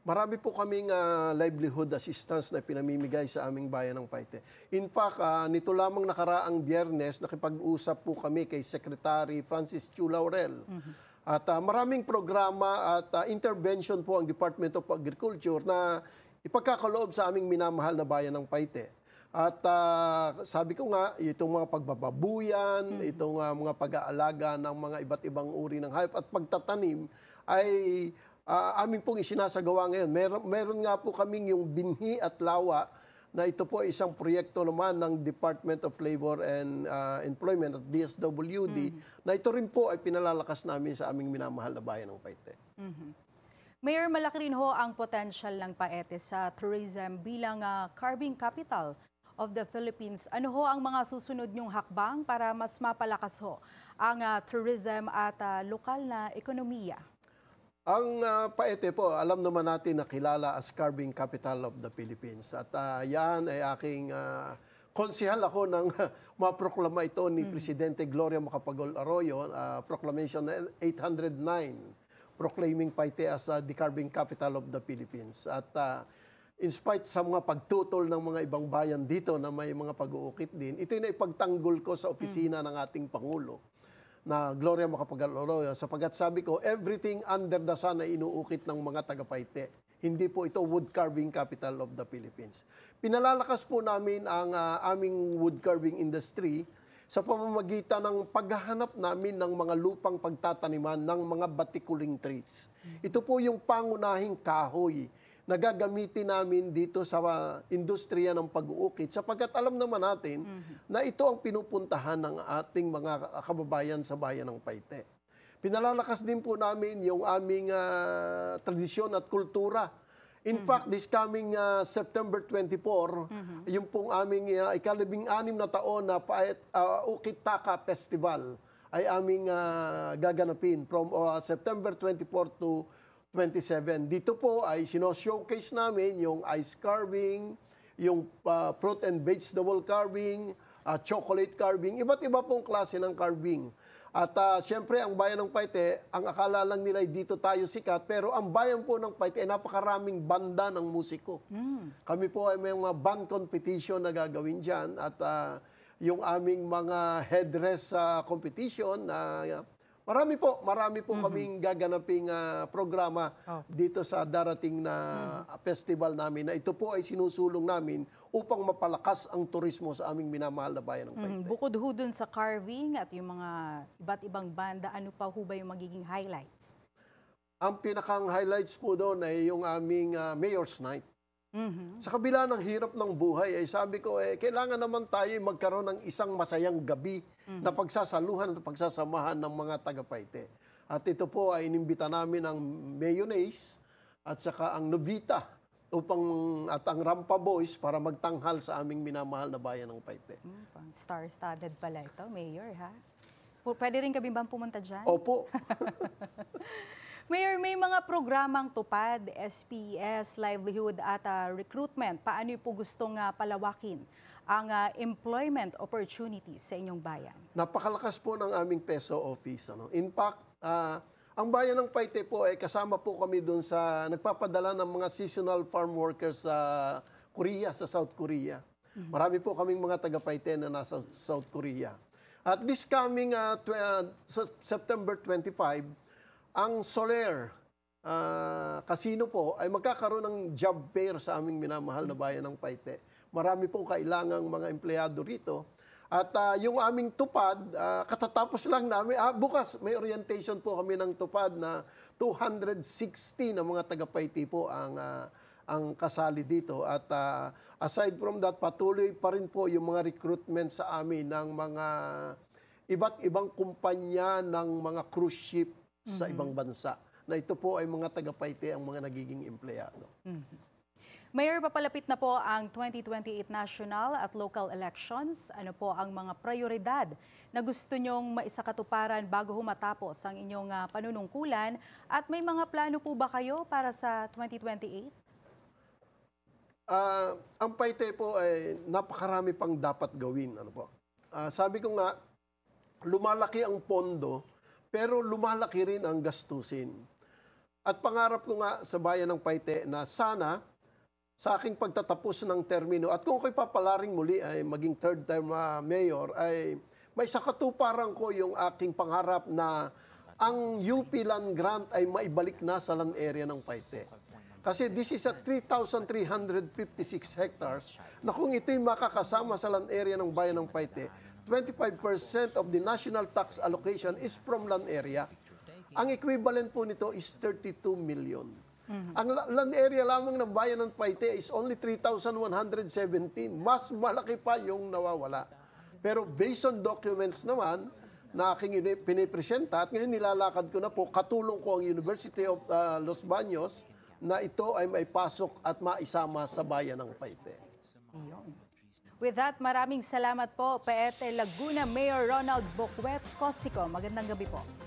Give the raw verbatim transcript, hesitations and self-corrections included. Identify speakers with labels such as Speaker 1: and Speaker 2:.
Speaker 1: Marami po kaming ah, livelihood assistance na pinamimigay sa aming bayan ng Paite. In fact, ah, nito lamang nakaraang Biyernes, nakipag-usap po kami kay Secretary Francis Chu Laurel. At ah, maraming programa at ah, intervention po ang Department of Agriculture na ipagkakaloob sa aming minamahal na bayan ng Paite. At ah, sabi ko nga, itong mga pagbababuyan, itong ah, mga pag-aalaga ng mga iba't ibang uri ng hayop at pagtatanim ay ah, amin pong isinasagawa ngayon. Meron, meron nga po kaming yung binhi at lawa na ito po ay isang proyekto naman ng Department of Labor and ah, Employment at D S W D na ito rin po ay pinalalakas namin sa aming minamahal na bayan ng Paite.
Speaker 2: Mayor, malaki rin ho ang potential ng Paete sa tourism bilang ah, carving capital of the Philippines. Ano ho ang mga susunod niyong hakbang para mas mapalakas ho ang ah, tourism at ah, lokal na ekonomiya?
Speaker 1: Ang ah, Paete po, alam naman natin na kilala as carving capital of the Philippines. At ah, yan ay aking uh, konsihal ako ng maproklama ito ni Presidente Gloria Macapagal Arroyo, ah, Proclamation eight oh nine, proclaiming Paete as ah, the carving capital of the Philippines. At ah, in spite sa mga pagtutol ng mga ibang bayan dito na may mga pag-uukit din, ito na ipagtanggol ko sa opisina ng ating Pangulo na Gloria Macapagal Arroyo, sapagat sabi ko, everything under the sun ay inuukit ng mga taga-Paite. Hindi po ito wood carving capital of the Philippines. Pinalalakas po namin ang uh, aming wood carving industry sa pamamagitan ng paghahanap namin ng mga lupang pagtataniman ng mga batikuling trees. Ito po yung pangunahing kahoy na gagamitin namin dito sa uh, industriya ng pag-uukit sapagkat alam naman natin mm-hmm. na ito ang pinupuntahan ng ating mga kababayan sa bayan ng Paite. Pinalalakas din po namin yung aming uh, tradisyon at kultura. In mm-hmm. fact, this coming uh, September twenty-fourth, mm-hmm. yung pong aming uh, ikalabing anim na taon na Paet, uh, Ukit Taka Festival ay aming uh, gaganapin from uh, September twenty-fourth to twenty-seven. Dito po ay sino-showcase namin yung ice carving, yung uh, fruit and vegetable carving, uh, chocolate carving, iba't iba pong klase ng carving. At uh, siyempre, ang bayan ng Paite, ang akala lang nila ay dito tayo sikat, pero ang bayan po ng Paite ay napakaraming banda ng musiko. Mm. Kami po ay may mga band competition na gagawin dyan at uh, yung aming mga headdress uh, competition na uh, Marami po, marami po mm-hmm. kaming gaganaping uh, programa oh. dito sa darating na mm-hmm. festival namin na ito po ay sinusulong namin upang mapalakas ang turismo sa aming minamahal na bayan ng Paite.
Speaker 2: Mm-hmm. Bukod ho dun sa carving at yung mga iba't ibang banda, ano pa ho ba yung magiging highlights?
Speaker 1: Ang pinakang highlights po doon ay yung aming uh, Mayor's Night. Mm-hmm. Sa kabila ng hirap ng buhay, ay sabi ko, eh, kailangan naman tayo magkaroon ng isang masayang gabi mm-hmm. na pagsasaluhan at pagsasamahan ng mga taga-Paite. At ito po ay inimbita namin ang Mayonnaise at saka ang Novita upang, at ang Rampa Boys para magtanghal sa aming minamahal na bayan ng Paite.
Speaker 2: Mm, star-studded pala ito, Mayor, ha? Pwede rin kami bang pumunta dyan?
Speaker 1: Opo.
Speaker 2: Mayor, may mga programang tupad, S P S, livelihood at uh, recruitment. Paano po gustong uh, palawakin ang uh, employment opportunities sa inyong bayan? Napakalakas
Speaker 1: po ng aming peso office. Ano? In fact, uh, ang bayan ng Paite po ay kasama po kami doon sa nagpapadala ng mga seasonal farm workers sa Korea, sa South Korea. Mm-hmm. Marami po kaming mga taga-Paite na nasa South Korea. At this coming uh, tw- uh, September twenty-fifth, ang Soler uh, Casino po ay magkakaroon ng job fair sa aming minamahal na bayan ng Paite. Marami pong kailangang mga empleyado rito. At uh, yung aming tupad, uh, katatapos lang namin, ah, bukas may orientation po kami ng tupad na two hundred sixty na mga taga-Paite po ang, uh, ang kasali dito. At uh, aside from that, patuloy pa rin po yung mga recruitment sa amin ng mga iba't ibang kumpanya ng mga cruise ship sa ibang bansa, na ito po ay mga taga-Paite ang mga nagiging empleyado.
Speaker 2: Mm-hmm. Mayor, papalapit na po ang twenty twenty-eight national at local elections. Ano po ang mga prioridad na gusto nyong maisakatuparan bago humatapos ang inyong uh, panunungkulan? At may mga plano po ba kayo para sa twenty twenty-eight?
Speaker 1: Uh, ang Paite po ay napakarami pang dapat gawin. Ano po? Uh, sabi ko nga, lumalaki ang pondo, pero lumalaki rin ang gastusin. At pangarap ko nga sa bayan ng Paite na sana sa aking pagtatapos ng termino at kung ako'y papalaring muli ay maging third term uh, mayor ay may sakatuparan ko yung aking pangarap na ang U P land grant ay maibalik na sa land area ng Paite. Kasi this is a three thousand three hundred fifty-six hectares na kung ito'y makakasama sa land area ng bayan ng Paite, twenty-five percent of the national tax allocation is from land area. Ang equivalent po nito is thirty-two million. Mm-hmm. Ang land area lamang ng bayan ng Paite is only three thousand one hundred seventeen. Mas malaki pa yung nawawala. Pero based on documents naman na aking pinipresenta at ngayon nilalakad ko na po, katulong ko ang University of uh, Los Baños na ito ay maipasok at maisama sa bayan ng Paite.
Speaker 2: Iyon. With that, maraming salamat po, Paete Laguna Mayor Ronald Bocuet Cosico. Magandang gabi po.